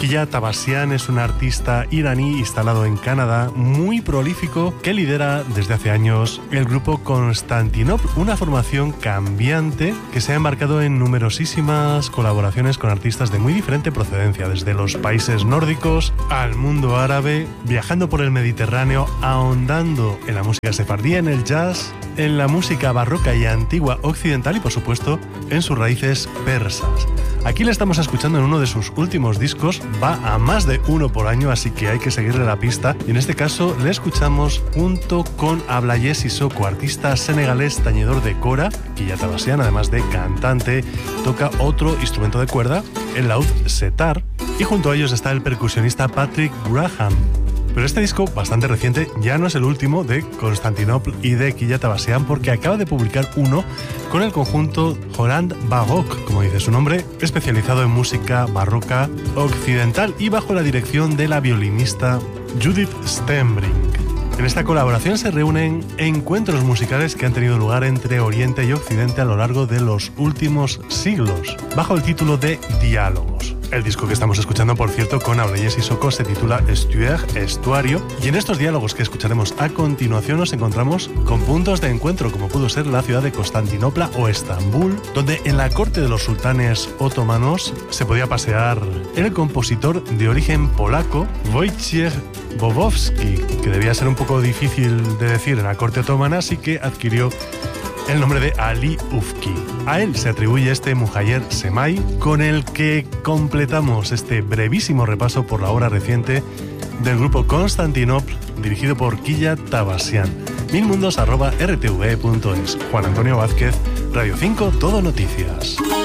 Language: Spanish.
Kiya Tabasian es un artista iraní instalado en Canadá, muy prolífico, que lidera desde hace años el grupo Constantinople, una formación cambiante que se ha embarcado en numerosísimas colaboraciones con artistas de muy diferente procedencia, desde los países nórdicos al mundo árabe, viajando por el Mediterráneo, ahondando en la música sefardí, en el jazz, en la música barroca y antigua occidental y, por supuesto, en sus raíces persas. Aquí le estamos escuchando en uno de sus últimos discos, va a más de uno por año, así que hay que seguirle la pista. Y en este caso le escuchamos junto con Ablaye Sissoko, artista senegalés tañedor de kora. Kiya Tabasian, además de cantante, toca otro instrumento de cuerda, el laúd setar, y junto a ellos está el percusionista Patrick Graham. Pero este disco, bastante reciente, ya no es el último de Constantinople y de Kiya Tabasian, porque acaba de publicar uno con el conjunto Holland Baroque, como dice su nombre, especializado en música barroca occidental y bajo la dirección de la violinista Judith Stembring. En esta colaboración se reúnen encuentros musicales que han tenido lugar entre Oriente y Occidente a lo largo de los últimos siglos, bajo el título de Diálogos. El disco que estamos escuchando, por cierto, con Ablaye Sissoko, se titula Estuaire, Estuario, y en estos diálogos que escucharemos a continuación nos encontramos con puntos de encuentro como pudo ser la ciudad de Constantinopla o Estambul, donde en la corte de los sultanes otomanos se podía pasear el compositor de origen polaco Wojciech Bobowski, que debía ser un poco difícil de decir en la corte otomana, así que adquirió el nombre de Ali Ufki. A él se atribuye este Muhayer Semai, con el que completamos este brevísimo repaso por la obra reciente del grupo Constantinople, dirigido por Kiya Tabasian. milmundos@rtve.es. Juan Antonio Vázquez, Radio 5, Todo Noticias.